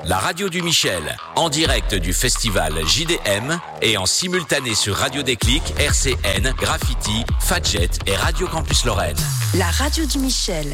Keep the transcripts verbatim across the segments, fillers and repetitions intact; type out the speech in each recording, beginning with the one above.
la radio du Michel, en direct du festival J D M et en simultané sur Radio Déclic, R C N, Graffiti, Fadjet et Radio Campus Lorraine. La radio du Michel.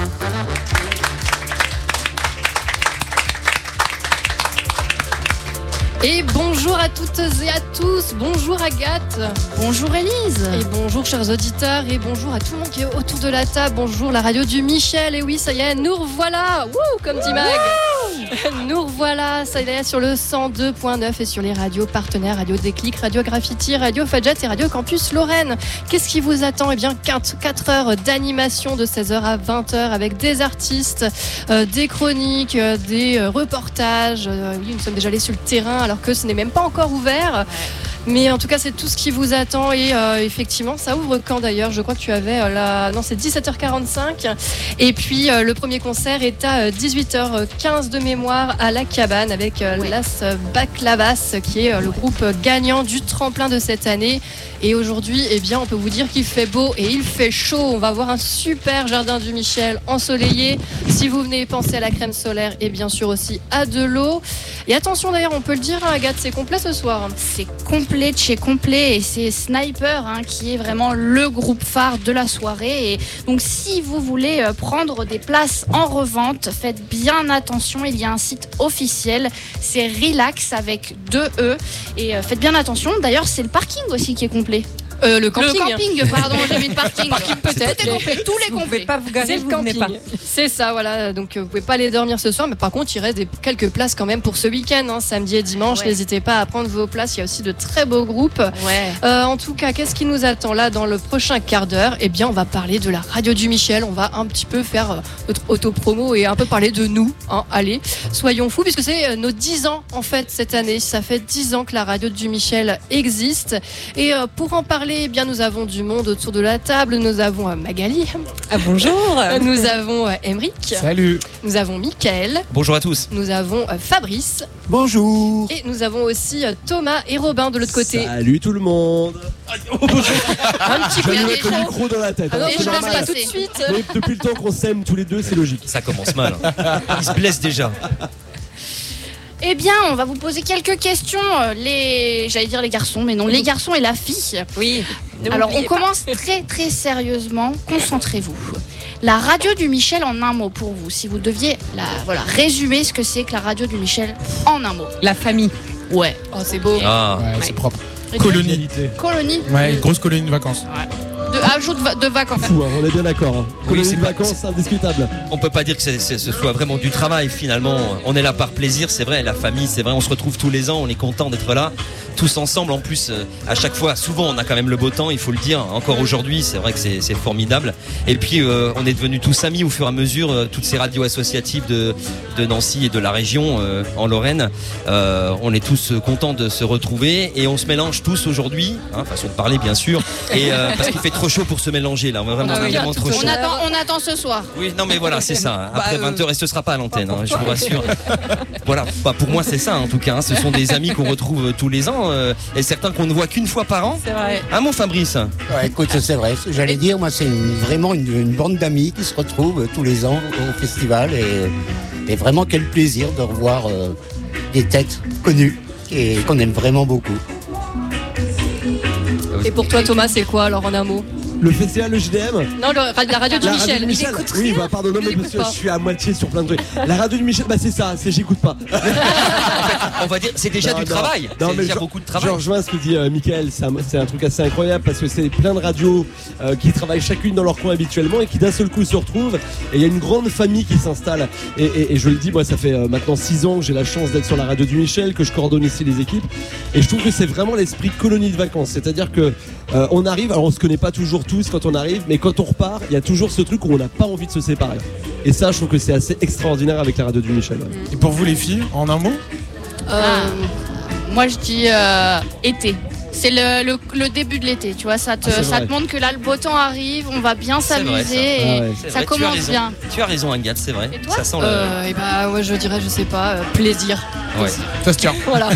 Et bonjour à toutes et à tous, bonjour Agathe. Bonjour Élise. Et bonjour chers auditeurs et bonjour à tout le monde qui est autour de la table. Bonjour la radio du Michel. Et oui, ça y est, nous revoilà. Wouh, comme dit Mag. Nous revoilà, ça y est, sur le cent deux point neuf et sur les radios partenaires, Radio Déclic, Radio Graffiti, Radio Fadjet et Radio Campus Lorraine. Qu'est-ce qui vous attend ? Eh bien, quatre heures d'animation de seize heures à vingt heures avec des artistes, euh, des chroniques, euh, des euh, reportages. Euh, oui, nous sommes déjà allés sur le terrain alors que ce n'est même pas encore ouvert. Ouais. Mais en tout cas, c'est tout ce qui vous attend. Et euh, effectivement, ça ouvre quand d'ailleurs ? Je crois que tu avais euh, la... Non, c'est dix-sept heures quarante-cinq. Et puis, euh, le premier concert est à euh, dix-huit heures quinze de mémoire à la Cabane avec euh, oui. Las Baklavas, qui est euh, le groupe gagnant du tremplin de cette année. Et aujourd'hui, eh bien, on peut vous dire qu'il fait beau et il fait chaud. On va avoir un super jardin du Michel ensoleillé. Si vous venez penser à la crème solaire et bien sûr aussi à de l'eau. Et attention d'ailleurs, on peut le dire, hein, Agathe, c'est complet ce soir. C'est complet de chez complet et c'est Sniper hein, qui est vraiment le groupe phare de la soirée. Et donc, si vous voulez prendre des places en revente, faites bien attention. Il y a un site officiel, c'est Relax avec deux E. Et faites bien attention. D'ailleurs, c'est le parking aussi qui est complet. Euh, le camping. Le camping, pardon, j'ai mis le parking. parking peut-être. Tout est complet, tous les vous complets. Vous pouvez pas vous garer, c'est vous le venez camping. pas. C'est ça, voilà. Donc vous pouvez pas aller dormir ce soir, mais par contre il reste des, quelques places quand même pour ce week-end, hein, samedi et dimanche. Ouais. N'hésitez pas à prendre vos places. Il y a aussi de très beaux groupes. Ouais. Euh, en tout cas, qu'est-ce qui nous attend là dans le prochain quart d'heure ? Eh bien, on va parler de la radio du Michel. On va un petit peu faire euh, notre auto-promo et un peu parler de nous. Hein. Allez, soyons fous, puisque c'est euh, nos dix ans en fait cette année. Ça fait dix ans que la radio du Michel existe. Et euh, pour en parler, eh bien, nous avons du monde autour de la table. Nous avons euh, Magali. Ah, bonjour. Nous avons euh, Emeric. Salut. Nous avons Mickaël. Bonjour à tous. Nous avons euh, Fabrice. Bonjour. Et nous avons aussi euh, Thomas et Robin de l'autre côté. Salut tout le monde. Un petit coup Je vais de mettre le micro dans la tête. Ah non, hein, je c'est ne normal. pas tout de suite. Mais depuis le temps qu'on s'aime tous les deux, c'est logique. Ça commence mal. Hein. Il se blesse déjà. Eh bien, on va vous poser quelques questions. Les, j'allais dire les garçons, mais non, les garçons et la fille. Oui. Alors, on commence très très sérieusement. Concentrez-vous. La radio du Michel en un mot pour vous. Si vous deviez la, voilà, résumer ce que c'est que la radio du Michel en un mot. La famille. Ouais. Oh, c'est beau. Ah. Ouais, c'est propre. Colonie. Colonie. Ouais, grosse colonie de vacances. Ouais. De, ajout de, va- de vacances. Fou, hein, on est bien d'accord. Hein. Oui, Colonie c'est de pas- vacances, c'est indiscutable. On peut pas dire que c'est, c'est, ce soit vraiment du travail finalement. On est là par plaisir, c'est vrai. La famille, c'est vrai. On se retrouve tous les ans. On est content d'être là, tous ensemble. En plus, euh, à chaque fois, souvent, on a quand même le beau temps. Il faut le dire. Encore aujourd'hui, c'est vrai que c'est, c'est formidable. Et puis, euh, on est devenus tous amis au fur et à mesure. Euh, toutes ces radios associatives de, de Nancy et de la région euh, en Lorraine. Euh, on est tous contents de se retrouver et on se mélange tous aujourd'hui. Hein, façon de parler, bien sûr. Et euh, parce qu'il fait trop chaud pour se mélanger. Là, on, vraiment, Ah oui, vraiment trop chaud. On attend, on attend ce soir. Oui, non, mais voilà, c'est ça. Après Bah, euh, vingt heures, et ce sera pas à l'antenne, hein, je vous rassure. Voilà, bah, pour moi, c'est ça, en tout cas. Hein. Ce sont des amis qu'on retrouve tous les ans euh, et certains qu'on ne voit qu'une fois par an. C'est vrai. Ah, mon Fabrice. Ouais, écoute, c'est vrai. J'allais dire, moi, c'est une- vraiment une, une bande d'amis qui se retrouvent tous les ans au festival et, et vraiment quel plaisir de revoir euh, des têtes connues et qu'on aime vraiment beaucoup. Et pour toi, Thomas, c'est quoi alors en un mot ? Le festival, le J D M. Non, le- la radio du La Michel. radio du Michel. Il écoute Oui, rien. bah pardon, non, Il mais écoute parce que pas. je suis à moitié sur plein de trucs. La radio du Michel, bah c'est ça, c'est j'écoute pas. On va dire, c'est déjà Non, du non. travail. Non, c'est mais déjà je- beaucoup de Je travail. rejoins ce que dit euh, Mickaël, c'est un, c'est un truc assez incroyable parce que c'est plein de radios euh, qui travaillent chacune dans leur coin habituellement et qui d'un seul coup se retrouvent et il y a une grande famille qui s'installe et, et, et je le dis, moi ça fait euh, maintenant six ans que j'ai la chance d'être sur la radio du Michel, que je coordonne ici les équipes et je trouve que c'est vraiment l'esprit colonie de vacances, c'est-à-dire que euh, on arrive, alors on se connaît pas toujours tous quand on arrive, mais quand on repart il y a toujours ce truc où on n'a pas envie de se séparer et ça je trouve que c'est assez extraordinaire avec la radio du Michel. Ouais. Et pour vous les filles, en un mot ? Euh, Moi, je dis euh, été. C'est le, le, le début de l'été, tu vois. Ça te, Ah, c'est ça vrai. te montre que là, le beau temps arrive, on va bien C'est vrai, s'amuser ça. et Ah ouais. C'est ça vrai, tu as commence raison. bien. Tu as raison, Agathe, c'est vrai. Et toi Ça sent le. euh, et bah, moi, je dirais, je sais pas, euh, plaisir. Ouais. Ça se tient. Voilà.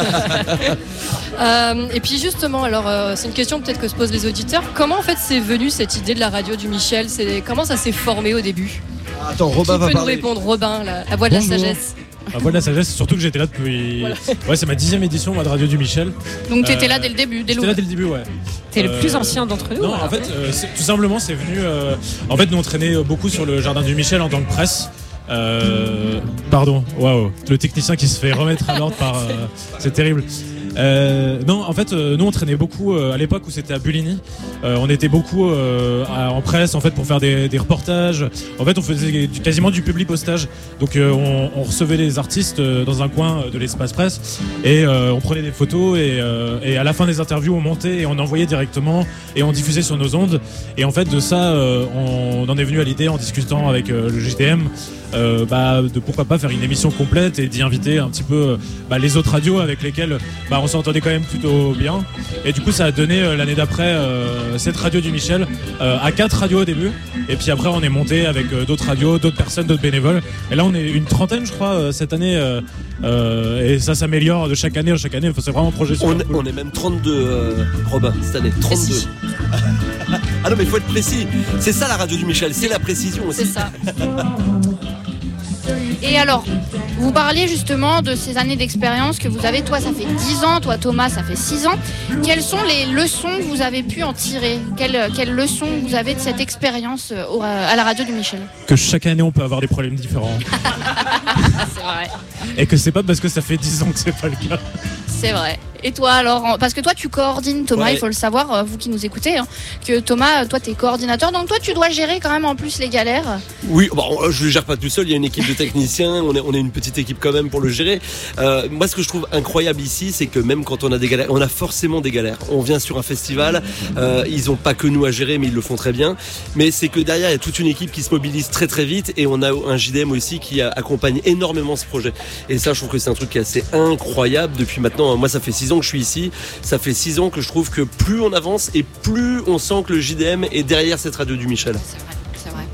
Euh, et puis justement, alors euh, c'est une question peut-être que se posent les auditeurs. Comment en fait c'est venu cette idée de la radio du Michel ? C'est comment ça s'est formé au début ? Attends, Qui Robin peut va nous parler. répondre ? Robin, la, la voix de Bonjour. la sagesse. Un poil de la sagesse, surtout que j'étais là depuis. Voilà. Ouais, c'est ma dixième édition moi, de Radio du Michel. Donc t'étais euh, là dès le début, dès J'étais là dès le début, ouais. T'es euh, le plus ancien d'entre nous. Non, en fait, euh, tout simplement, c'est venu. Euh, en fait, nous on traînait beaucoup sur le jardin du Michel en tant que presse. Euh, pardon, waouh, le technicien qui se fait remettre à l'ordre par. Euh, c'est terrible. Euh, non, en fait, euh, nous on traînait beaucoup euh, à l'époque où c'était à Buligny. Euh, on était beaucoup euh, à, en presse en fait pour faire des, des reportages. En fait, on faisait du, quasiment du public postage. Donc, euh, on, on recevait les artistes euh, dans un coin de l'espace presse et euh, on prenait des photos et, euh, et à la fin des interviews, on montait et on envoyait directement et on diffusait sur nos ondes. Et en fait, de ça, euh, on en est venu à l'idée en discutant avec euh, le J D M. Euh, bah, de pourquoi pas faire une émission complète et d'y inviter un petit peu bah, les autres radios avec lesquelles bah, on s'entendait quand même plutôt bien. Et du coup, ça a donné euh, l'année d'après euh, cette radio du Michel euh, à quatre radios au début. Et puis après, on est monté avec euh, d'autres radios, d'autres personnes, d'autres bénévoles. Et là, on est une trentaine, je crois, euh, cette année. Euh, euh, et ça s'améliore de chaque année en chaque année. Enfin, c'est vraiment un projet super on, cool. On est même trente-deux, euh, Robin, cette année. trente-deux. Ah non, mais il faut être précis. C'est ça la radio du Michel, c'est la précision aussi. C'est ça. Et alors, vous parliez justement de ces années d'expérience que vous avez. Toi, ça fait dix ans, toi, Thomas, ça fait six ans. Quelles sont les leçons que vous avez pu en tirer ? Quelles, quelles leçons vous avez de cette expérience à la radio du Michel ? Que chaque année, on peut avoir des problèmes différents. C'est vrai. Et que c'est pas parce que ça fait dix ans que c'est pas le cas. C'est vrai. Et toi alors, parce que toi tu coordonnes Thomas, ouais. Il faut le savoir, vous qui nous écoutez, hein, que Thomas, toi t'es coordinateur, donc toi tu dois gérer quand même en plus les galères. Oui, bon, je le gère pas tout seul, il y a une équipe de techniciens, on est, on est une petite équipe quand même pour le gérer. Euh, moi ce que je trouve incroyable ici, c'est que même quand on a des galères, on a forcément des galères. On vient sur un festival, euh, ils ont pas que nous à gérer, mais ils le font très bien. Mais c'est que derrière il y a toute une équipe qui se mobilise très très vite et on a un J D M aussi qui accompagne énormément ce projet. Et ça je trouve que c'est un truc qui est assez incroyable depuis maintenant, moi ça fait six ans que je suis ici, ça fait six ans que je trouve que plus on avance et plus on sent que le J D M est derrière cette radio du Michel. C'est vrai, c'est vrai.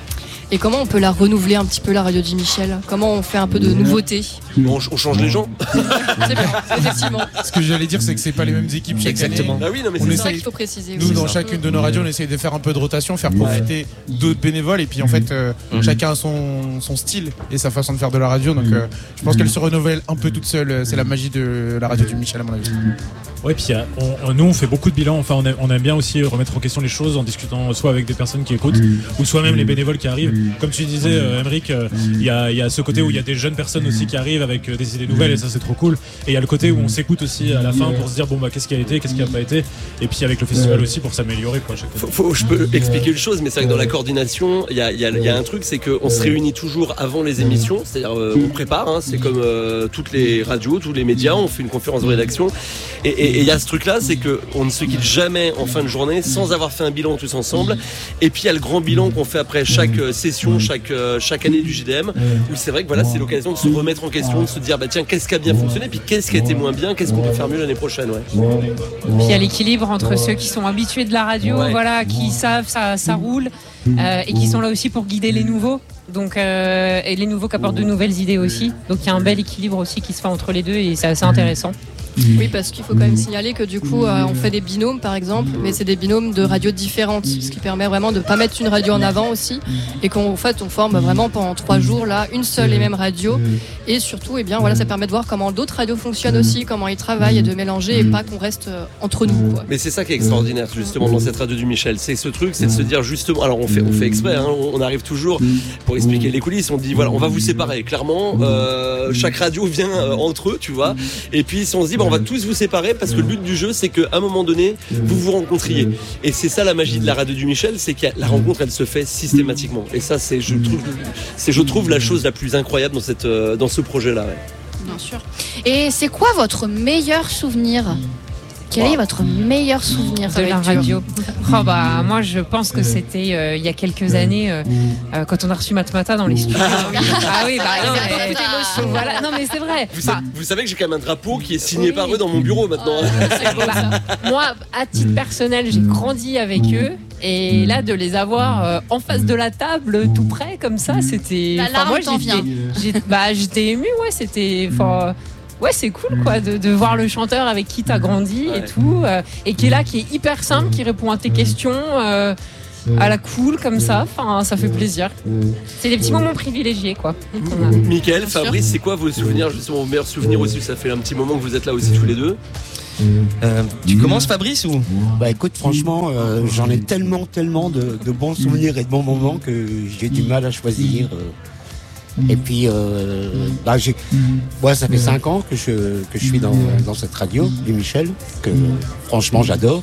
Et comment on peut la renouveler un petit peu, la radio du Michel ? Comment on fait un peu de nouveauté ? on, on change les gens. C'est bien, effectivement. Ce que j'allais dire, c'est que c'est pas les mêmes équipes chaque Exactement. année. Ah oui, non, mais on c'est essaye, ça qu'il faut préciser. Nous, aussi. dans chacune de nos radios, on essaye de faire un peu de rotation, faire profiter ouais. d'autres bénévoles. Et puis, en fait, euh, mmh. chacun a son, son style et sa façon de faire de la radio. Donc, euh, je pense qu'elle se renouvelle un peu toute seule. C'est la magie de la radio du Michel, à mon avis. Ouais, puis on, nous on fait beaucoup de bilans. Enfin, on aime, on aime bien aussi remettre en question les choses en discutant soit avec des personnes qui écoutent ou soit même les bénévoles qui arrivent. Comme tu disais, euh, Émeric, il euh, y, a, y a ce côté où il y a des jeunes personnes aussi qui arrivent avec euh, des idées nouvelles et ça c'est trop cool. Et il y a le côté où on s'écoute aussi à la fin pour se dire bon bah qu'est-ce qui a été, qu'est-ce qui a pas été. Et puis avec le festival aussi pour s'améliorer quoi. Chaque faut, faut, je peux expliquer une chose, mais c'est vrai que dans la coordination, il y a, y, a, y a un truc, c'est qu'on se réunit toujours avant les émissions. C'est-à-dire euh, on prépare, hein, c'est comme euh, toutes les radios, tous les médias, on fait une conférence de rédaction. Et il y a ce truc-là, c'est qu'on ne se quitte jamais en fin de journée sans avoir fait un bilan tous ensemble. Et puis il y a le grand bilan qu'on fait après chaque session, chaque, chaque année du J D M, où c'est vrai que voilà, c'est l'occasion de se remettre en question, de se dire bah tiens, qu'est-ce qui a bien fonctionné, puis qu'est-ce qui a été moins bien, qu'est-ce qu'on peut faire mieux l'année prochaine. Ouais. Puis il y a l'équilibre entre ceux qui sont habitués de la radio, ouais. voilà, qui savent ça, ça roule, euh, et qui sont là aussi pour guider les nouveaux. Donc, euh, et les nouveaux qui apportent de nouvelles idées aussi. Donc il y a un bel équilibre aussi qui se fait entre les deux et c'est assez intéressant. Oui, parce qu'il faut quand même signaler que du coup, euh, on fait des binômes par exemple, mais c'est des binômes de radios différentes, ce qui permet vraiment de ne pas mettre une radio en avant aussi, et qu'en fait, on forme vraiment pendant trois jours là une seule et même radio, et surtout, eh bien voilà, ça permet de voir comment d'autres radios fonctionnent aussi, comment ils travaillent, et de mélanger, et pas qu'on reste euh, entre nous. Quoi. Mais c'est ça qui est extraordinaire justement dans cette radio du Michel, c'est ce truc, c'est de se dire justement, alors on fait, on fait exprès, hein, on arrive toujours pour expliquer les coulisses, on dit voilà, on va vous séparer, clairement, euh, chaque radio vient euh, entre eux, tu vois, et puis si on se dit bah, on va tous vous séparer parce que le but du jeu c'est qu'à un moment donné vous vous rencontriez et c'est ça la magie de la radio du Michel, c'est que la rencontre elle se fait systématiquement et ça c'est je trouve c'est je trouve la chose la plus incroyable dans cette dans ce projet là. Ouais. Bien sûr. Et c'est quoi votre meilleur souvenir ? Quel est votre meilleur souvenir de la radio ? Oh bah moi je pense que c'était euh, il y a quelques années euh, euh, quand on a reçu Matmata dans les studios. Ah oui, bah non mais, ah, voilà. Non mais c'est vrai. Vous, bah, vous savez que j'ai quand même un drapeau qui est signé oui. par eux dans mon bureau maintenant. C'est beau, bah, moi à titre personnel j'ai grandi avec eux et là de les avoir euh, en face de la table tout près comme ça c'était. La larme moi t'en j'étais, vient. J'étais, bah j'étais émue ouais c'était. Ouais, c'est cool quoi de, de voir le chanteur avec qui t'as grandi ouais. et tout, euh, et qui est là, qui est hyper simple, qui répond à tes questions. Euh, à la cool comme ça. Enfin, ça fait plaisir. C'est des petits moments privilégiés, quoi. qu'on a. Mickaël, Fabrice, c'est quoi vos souvenirs, justement, vos meilleurs souvenirs aussi? Ça fait un petit moment que vous êtes là aussi tous les deux. Euh, tu commences, Fabrice, ou? Bah écoute, franchement, euh, j'en ai tellement, tellement de, de bons souvenirs et de bons moments que j'ai du mal à choisir. euh. Et puis, euh, bah, j'ai, moi, ça fait cinq ans que je, que je suis dans, dans cette radio, du Michel, que franchement j'adore.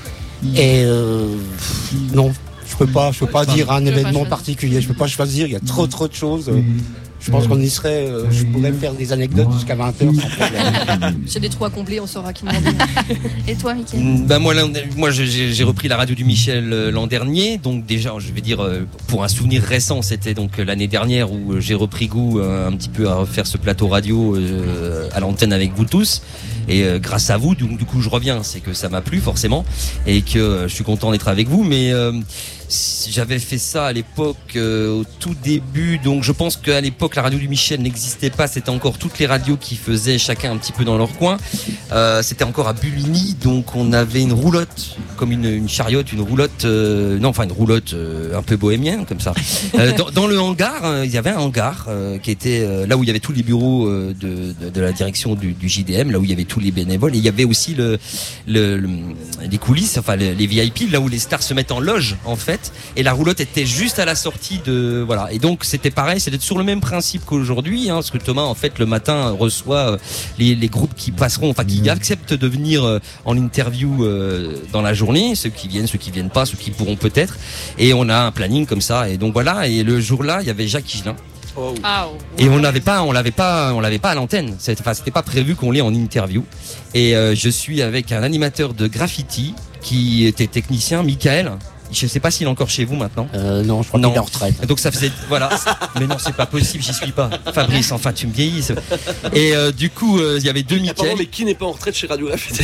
Et euh, non, je peux pas, je peux pas dire un événement particulier. Je peux pas choisir. Il y a trop, trop de choses. Je pense qu'on y serait. Euh, je pourrais me faire des anecdotes jusqu'à vingt heures sans problème. J'ai des trous à combler, on saura qui demande. Et toi, Mickaël? Ben moi, là, moi j'ai, j'ai repris la radio du Michel euh, l'an dernier, donc déjà, je vais dire, euh, pour un souvenir récent, c'était donc l'année dernière où j'ai repris goût euh, un petit peu à refaire ce plateau radio euh, à l'antenne avec vous tous. Et euh, grâce à vous, donc, du coup, je reviens, c'est que ça m'a plu forcément et que euh, je suis content d'être avec vous. Mais euh, si j'avais fait ça à l'époque, euh, au tout début, donc je pense qu'à l'époque, la radio du Michel n'existait pas. C'était encore toutes les radios qui faisaient chacun un petit peu dans leur coin. Euh, c'était encore à Buligny, donc on avait une roulotte, comme une, une chariote, une roulotte, euh, non, enfin une roulotte euh, un peu bohémienne comme ça. Euh, dans, dans le hangar, euh, il y avait un hangar euh, qui était euh, là où il y avait tous les bureaux euh, de, de, de la direction du, du J D M, là où il y avait tous les bénévoles, et il y avait aussi le, le, le les coulisses, enfin les, les V I P, là où les stars se mettent en loge en fait. Et la roulotte était juste à la sortie de voilà. Et donc c'était pareil, c'était sur le même principe qu'aujourd'hui, hein, parce que Thomas en fait le matin reçoit euh, les, les groupes qui passeront, enfin qui acceptent de venir euh, en interview euh, dans la journée, ceux qui viennent, ceux qui viennent pas, ceux qui pourront peut-être. Et on a un planning comme ça. Et donc voilà. Et le jour-là, il y avait Jacques Higelin. Oh. Et on n'avait pas, on l'avait pas, on l'avait pas à l'antenne. C'était, enfin, c'était pas prévu qu'on l'ait en interview. Et euh, je suis avec un animateur de graffiti qui était technicien, Mickaël. Je sais pas s'il est encore chez vous maintenant. Euh, non, je crois qu'il est en retraite. Donc ça faisait, voilà. Mais non, c'est pas possible, j'y suis pas. Fabrice, enfin, tu me vieillis. Et euh, du coup, il euh, y avait deux Mickaël. Mais qui n'est pas en retraite chez Radio Graffiti?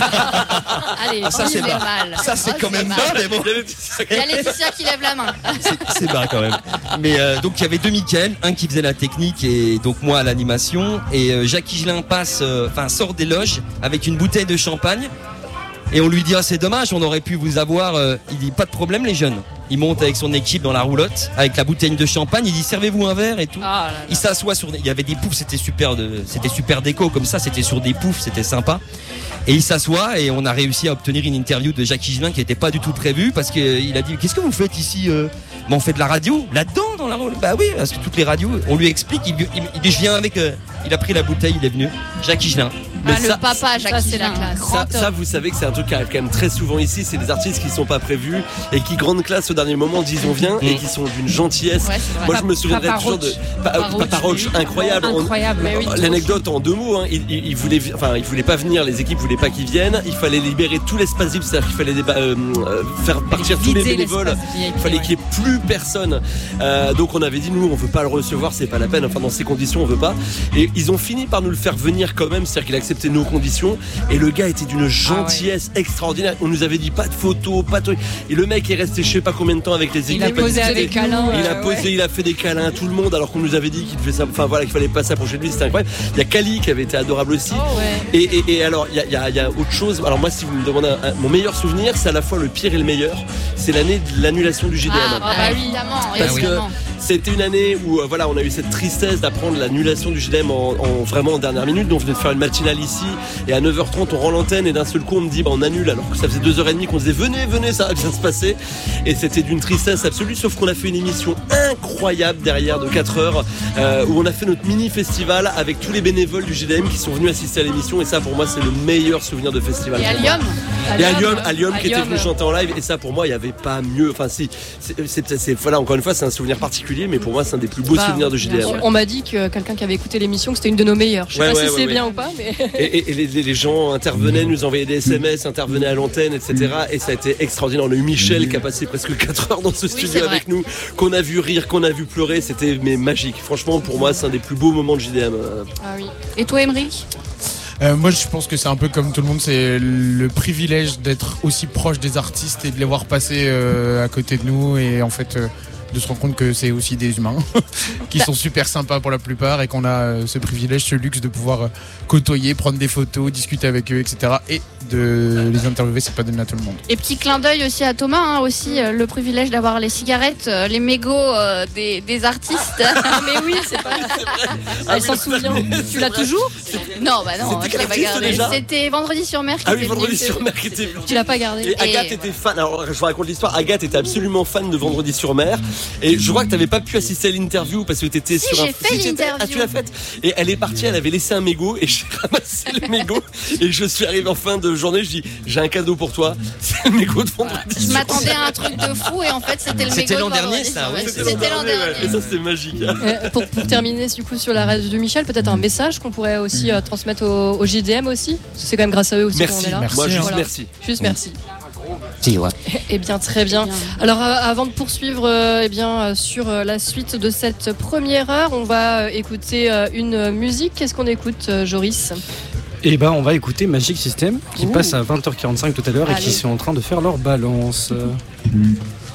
Allez, ah, ça c'est bas. Mal. Ça c'est oh, quand même bas, mais bon. Il y a Laetitia qui lève la main. C'est, c'est bas quand même. Mais euh, donc il y avait deux Mickaël, un qui faisait la technique et donc moi à l'animation. Et euh, Jacques Higelin passe, enfin euh, sort des loges avec une bouteille de champagne. Et on lui dit, ah, c'est dommage, on aurait pu vous avoir. Euh, il dit, pas de problème, les jeunes. Il monte avec son équipe dans la roulotte, avec la bouteille de champagne. Il dit, servez-vous un verre et tout. Ah, là, là. Il s'assoit sur. Il y avait des poufs, c'était super, de... c'était super déco comme ça. C'était sur des poufs, c'était sympa. Et il s'assoit et on a réussi à obtenir une interview de Jacques Higelin qui n'était pas du tout prévue parce qu'il a dit, qu'est-ce que vous faites ici euh ben, on fait de la radio là-dedans dans la roulotte. Bah oui, parce que toutes les radios. On lui explique. Il, il, il dit, je viens avec. Euh... Il a pris la bouteille, il est venu. Jacques Higelin. Ah, le ça, papa, Jacques Higelin, c'est la classe. Ça, ça, vous savez que c'est un truc qui arrive quand même très souvent ici. C'est des artistes qui sont pas prévus et qui, grande classe au dernier moment, disent on vient et qui sont d'une gentillesse. Ouais, moi, je me souviendrai Papa toujours de Papa Roach, incroyable. incroyable. On, oui, l'anecdote en deux mots. Hein, il, il, il voulait, enfin, il voulait pas venir. Les équipes voulaient pas qu'ils viennent. Il fallait libérer tout l'espace libre, c'est-à-dire qu'il fallait déba- euh, faire partir tous les bénévoles. Il fallait qu'il y ait plus personne. Euh, donc, on avait dit nous, on veut pas le recevoir, c'est pas la peine. Enfin, dans ces conditions, on veut pas. Et ils ont fini par nous le faire venir quand même, c'est-à-dire qu'il a accepté nos conditions. Et le gars était d'une gentillesse ah ouais. extraordinaire. On nous avait dit pas de photos, pas de trucs. Et le mec est resté je sais pas combien de temps avec les équipes. Il a posé avec des câlins. Il a posé, ouais. il a fait des câlins à tout le monde alors qu'on nous avait dit qu'il devait ça. Enfin voilà, qu'il fallait pas s'approcher de lui, c'était incroyable. Il y a Kali qui avait été adorable aussi. Oh, ouais. et, et, et alors, il y a, il y, a, il y a autre chose. Alors moi, si vous me demandez un, un, mon meilleur souvenir, c'est à la fois le pire et le meilleur. C'est l'année de l'annulation du J D M. Ah, bah évidemment, Parce évidemment. que c'était une année où euh, voilà, on a eu cette tristesse d'apprendre l'annulation du J D M en, en vraiment en dernière minute. Donc on venait de faire une matinale ici et à neuf heures trente on rend l'antenne et d'un seul coup on me dit bah on annule alors que ça faisait deux heures trente qu'on disait venez venez ça va bien se passer et c'était d'une tristesse absolue sauf qu'on a fait une émission incroyable derrière de quatre heures euh, où on a fait notre mini festival avec tous les bénévoles du J D M qui sont venus assister à l'émission et ça pour moi c'est le meilleur souvenir de festival. Et Allium et Allium, Allium qui était venu chanter en live et ça pour moi il n'y avait pas mieux enfin si c'est, c'est, c'est, voilà encore une fois c'est un souvenir particulier mais pour moi c'est un des plus beaux bah, souvenirs de J D M. On m'a dit que quelqu'un qui avait écouté l'émission que c'était une de nos meilleures. Je sais ouais, pas ouais, si ouais, c'est ouais. bien ou pas mais et, et, et les, les gens intervenaient, nous envoyaient des S M S, intervenaient à l'antenne, et cetera. Et ça a été extraordinaire. On a eu Michel qui a passé presque quatre heures dans ce studio oui, avec nous, qu'on a vu rire, qu'on a vu pleurer. C'était mais magique. Franchement, pour moi, c'est un des plus beaux moments de J D M. Ah oui. Et toi, Émeric ? Euh, moi je pense que c'est un peu comme tout le monde, c'est le privilège d'être aussi proche des artistes et de les voir passer euh, à côté de nous et en fait euh, de se rendre compte que c'est aussi des humains qui sont super sympas pour la plupart et qu'on a euh, ce privilège, ce luxe de pouvoir euh, côtoyer, prendre des photos, discuter avec eux, et cetera. Et de les interviewer, c'est pas donné à tout le monde. Et petit clin d'œil aussi à Thomas, hein, aussi euh, le privilège d'avoir les cigarettes, euh, les mégots euh, des, des artistes. Mais oui, c'est pas. Elle s'en souvient. Tu l'as toujours? Non, bah non, C'était je l'ai quel pas artiste, gardé. déjà C'était Vendredi sur Mer qui Ah oui, était Vendredi venu. sur Mer qui était. Tu l'as pas gardé. Et Agathe Et- était fan. Alors, je vous raconte l'histoire. Agathe était absolument fan de Vendredi sur Mer. Et je crois que t'avais pas pu assister à l'interview parce que t'étais Si, sur un. j'ai fait Si, t'étais- l'interview. Ah, tu l'as faite. Et elle est partie. Elle avait laissé un mégot et j'ai ramassé le mégot. Et je suis arrivé en fin de journée. Je dis, j'ai un cadeau pour toi. C'est le mégot de Vendredi. Je m'attendais à un truc de fou et en fait c'était le C'était mégot l'an de dernier, Vendredi ça, sur ouais, Mer. c'était C'était l'an dernier. Et ça, c'était magique. Euh, pour, pour terminer du coup sur la radio de Michel, peut-être un message qu'on pourrait aussi euh, transmettre au, au J D M aussi. Parce que c'est quand même grâce à eux aussi qu'on Merci. est là. Moi, juste Voilà. merci. Juste merci. Si, ouais. Eh bien, très bien. Alors, euh, avant de poursuivre euh, eh bien, euh, sur euh, la suite de cette première heure, on va euh, écouter euh, une musique. Qu'est-ce qu'on écoute, euh, Joris? Et ben on va écouter Magic System qui Ouh. passe à vingt heures quarante-cinq tout à l'heure et Allez. qui sont en train de faire leur balance. Euh,